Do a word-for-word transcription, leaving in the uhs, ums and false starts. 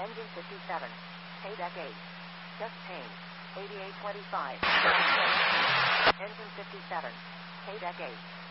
Engine fifty-seven. Paydeck eight. Just pain. eighty-eight twenty-five. Engine fifty-seven. Paydeck eight.